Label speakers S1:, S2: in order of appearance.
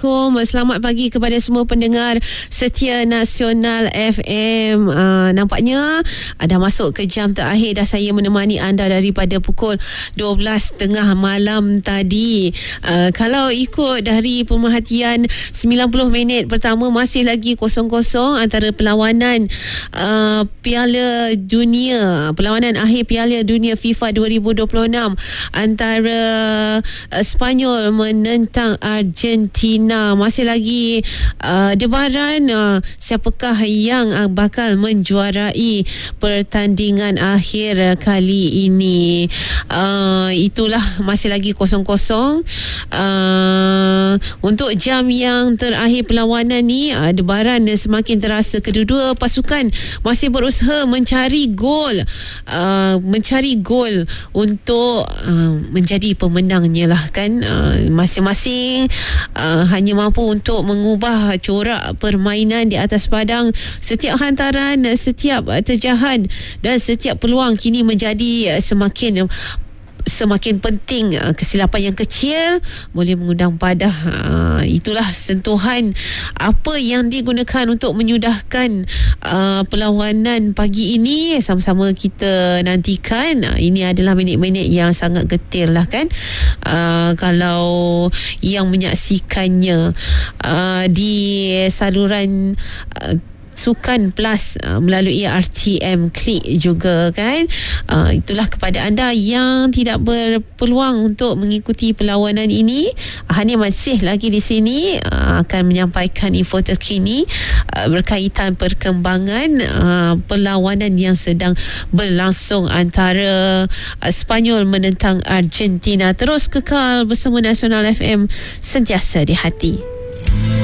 S1: Assalamualaikum. Selamat pagi kepada semua pendengar setia Nasional FM. Nampaknya dah masuk ke jam terakhir dah saya menemani anda daripada pukul 12.30 malam tadi. Kalau ikut dari pemerhatian 90 minit pertama, masih lagi 0-0 antara perlawanan Piala Dunia, perlawanan akhir Piala Dunia FIFA 2026 antara Spanyol menentang Argentina. Masih lagi debaran siapakah yang bakal menjuarai pertandingan akhir kali ini. Itulah, masih lagi 0-0. Untuk jam yang terakhir perlawanan ni, debaran semakin terasa. Kedua-dua pasukan masih berusaha mencari gol untuk menjadi pemenangnya lah kan. Masing-masing hanya mampu untuk mengubah corak permainan di atas padang. Setiap hantaran, setiap terjahan dan setiap peluang kini menjadi semakin penting. Kesilapan yang kecil boleh mengundang padah. Itulah sentuhan apa yang digunakan untuk menyudahkan perlawanan pagi ini. Sama-sama kita nantikan. Ini adalah minit-minit yang sangat getir lah kan. Kalau yang menyaksikannya di saluran Sukan Plus melalui RTM Klik juga kan. Itulah kepada anda yang tidak berpeluang untuk mengikuti perlawanan ini. Hani masih lagi di sini akan menyampaikan info terkini berkaitan perkembangan perlawanan yang sedang berlangsung antara Spanyol menentang Argentina. Terus kekal bersama Nasional FM, sentiasa di hati.